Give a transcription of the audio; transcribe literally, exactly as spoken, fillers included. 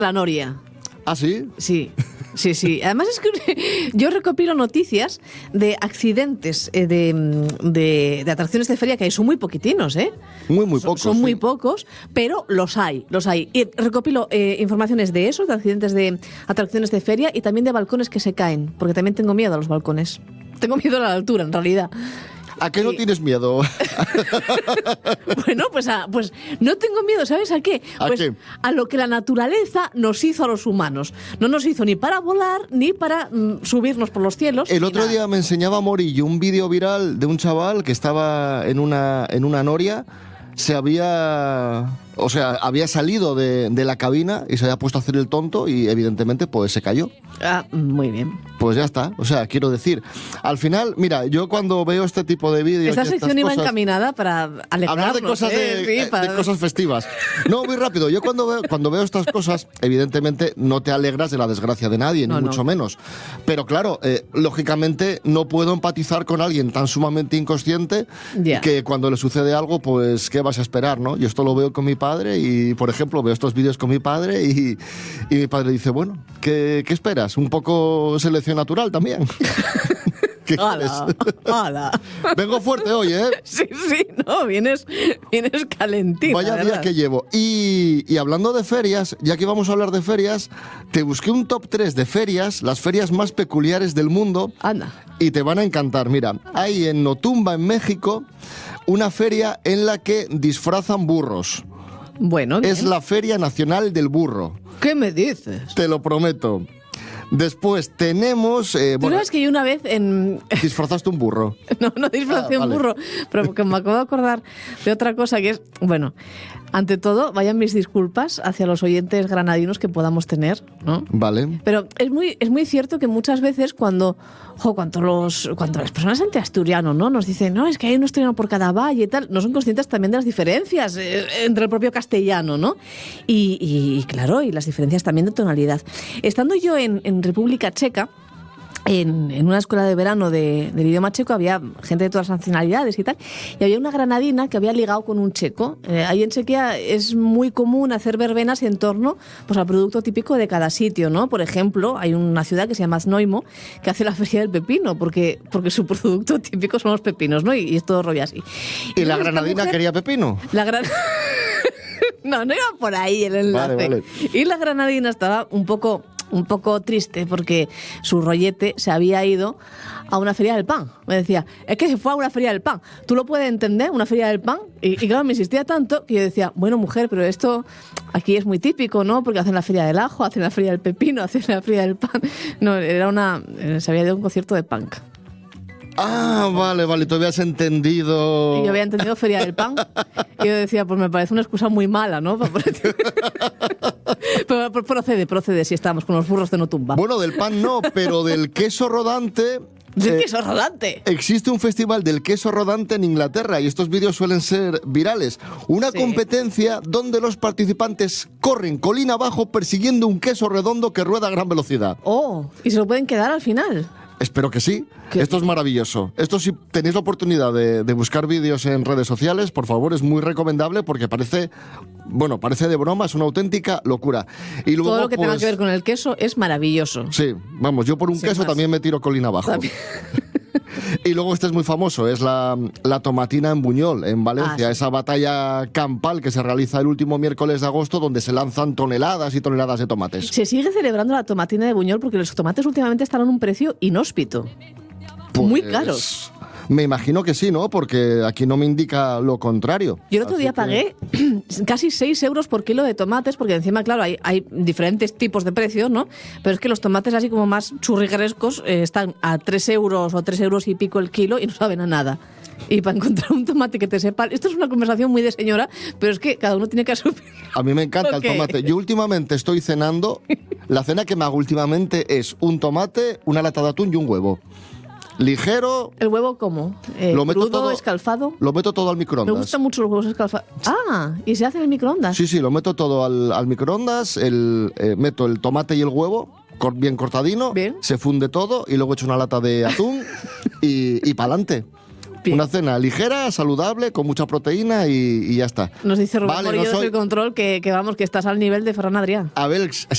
la noria. ¿Ah, sí? Sí, sí, sí. Además es que yo recopilo noticias de accidentes eh, de, de, de atracciones de feria que hay. Son muy poquitinos, ¿eh? Muy, muy Son, pocos. son sí. muy pocos, pero los hay, los hay. Y recopilo eh, informaciones de esos, de accidentes de atracciones de feria y también de balcones que se caen, porque también tengo miedo a los balcones. Tengo miedo a la altura, en realidad. ¿A qué no y... tienes miedo? Bueno, pues, a, pues no tengo miedo, ¿sabes a qué? ¿A Pues qué? a lo que la naturaleza nos hizo a los humanos. No nos hizo ni para volar, ni para mm, subirnos por los cielos. El ni otro nada. día me enseñaba Morillo un vídeo viral de un chaval que estaba en una, en una noria, se había... O sea, había salido de, de la cabina y se había puesto a hacer el tonto y evidentemente pues se cayó. Ah, muy bien. Pues ya está, o sea, quiero decir, al final, mira, yo cuando veo este tipo de vídeos... Esta y estas sección iba cosas- encaminada para alegrarnos. Hablar de cosas, ¿eh? de, Sí, eh, para- de cosas festivas. No, muy rápido. Yo cuando veo, cuando veo estas cosas, evidentemente no te alegras de la desgracia de nadie, No, ni no. mucho menos. Pero claro, eh, lógicamente no puedo empatizar con alguien tan sumamente inconsciente Ya. que cuando le sucede algo, pues, ¿qué vas a esperar, no? Y esto lo veo con mi padre y, por ejemplo, veo estos vídeos con mi padre y, y mi padre dice, bueno, ¿qué, qué esperas? Un poco selección natural también. ¿Qué quieres? ¡Hala! ¡Hala! Vengo fuerte hoy, ¿eh? Sí, sí, no, vienes, vienes calentito. Vaya día que llevo. Y, y hablando de ferias, ya que vamos a hablar de ferias, te busqué un top tres de ferias, las ferias más peculiares del mundo, Anda. y te van a encantar. Mira, hay en Notumba, en México, una feria en la que disfrazan burros. Bueno, bien. Es la Feria Nacional del Burro, ¿Qué me dices? te lo prometo. Después tenemos... eh, ¿Tú bueno, sabes que yo una vez en... disfrazaste un burro. No, no disfracé Ah, un vale. burro, pero porque me acabo de acordar de otra cosa que es... Bueno, ante todo, vayan mis disculpas hacia los oyentes granadinos que podamos tener, ¿no? Vale. Pero es muy, es muy cierto que muchas veces cuando, jo, cuando, los, cuando las personas antiasturiano, ¿no? Nos dicen, no, es que hay un asturiano por cada valle y tal, no son conscientes también de las diferencias eh, entre el propio castellano, ¿no? Y, y, y claro, y las diferencias también de tonalidad. Estando yo en, en República Checa, En, en una escuela de verano de, del idioma checo había gente de todas las nacionalidades y tal, y había una granadina que había ligado con un checo. Eh, ahí en Chequia es muy común hacer verbenas en torno pues, al producto típico de cada sitio, ¿no? Por ejemplo, hay una ciudad que se llama Znaimo que hace la feria del pepino, porque, porque su producto típico son los pepinos, ¿no? Y, y es todo rollo así. ¿Y la esta granadina mujer- quería pepino? La gran... No, no iba por ahí el enlace. Vale, vale. Y la granadina estaba un poco, un poco triste porque su rollete se había ido a una feria del pan. Me decía, es que se fue a una feria del pan. ¿Tú lo puedes entender? Una feria del pan. Y, y claro, me insistía tanto que yo decía, bueno, mujer, pero esto aquí es muy típico, ¿no? Porque hacen la feria del ajo, hacen la feria del pepino, hacen la feria del pan. No, era una... Se había ido a un concierto de punk. Ah, vale, vale, tú habías entendido... Y yo había entendido feria del pan. Y yo decía, pues me parece una excusa muy mala, ¿no? Pero procede, procede si estamos con los burros de Notumba. Bueno, del pan no, pero del queso rodante... ¿De eh, queso rodante? Existe un festival del queso rodante en Inglaterra y estos vídeos suelen ser virales. Una Sí. competencia donde los participantes corren colina abajo persiguiendo un queso redondo que rueda a gran velocidad. Oh, y se lo pueden quedar al final. Espero que sí. ¿Qué? Esto es maravilloso. Esto, si tenéis la oportunidad de, de buscar vídeos en redes sociales, por favor, es muy recomendable porque parece, bueno, parece de broma, es una auténtica locura. Y luego, Todo lo que tenga pues, que ver con el queso es maravilloso. Sí, vamos, yo por un Sin queso más. también me tiro colina abajo. También. Y luego este es muy famoso, es la, la tomatina en Buñol, en Valencia, Ah, sí. esa batalla campal que se realiza el último miércoles de agosto donde se lanzan toneladas y toneladas de tomates. Se sigue celebrando la tomatina de Buñol porque los tomates últimamente están a un precio inhóspito. Muy Pues, caros. Me imagino que sí, ¿no? Porque aquí no me indica lo contrario. Yo el otro Así día que- pagué casi seis euros por kilo de tomates, porque encima, claro, hay, hay diferentes tipos de precios, ¿no? Pero es que los tomates así como más churriguerescos eh, están a tres euros o tres euros y pico el kilo y no saben a nada. Y para encontrar un tomate que te sepa... Esto es una conversación muy de señora, pero es que cada uno tiene que asumir. A mí me encanta Ok. el tomate. Yo últimamente estoy cenando, la cena que me hago últimamente es un tomate, una lata de atún y un huevo. Ligero, ¿El huevo cómo? Eh, Lo meto ¿Crudo, todo- escalfado? lo meto todo al Me microondas. gustan mucho los huevos escalfados. Ah, ¿y se hace en el microondas? Sí, sí, lo meto todo al, al microondas, el, eh, meto el tomate y el huevo cor- bien cortadino, Bien. se funde todo y luego echo una lata de atún y, y pa'lante. Bien. Una cena ligera, saludable, con mucha proteína y, y ya está. Nos dice Rubén Vale, Morillo no soy- desde el control que, que vamos, que estás al nivel de Ferran Adrià. A ver,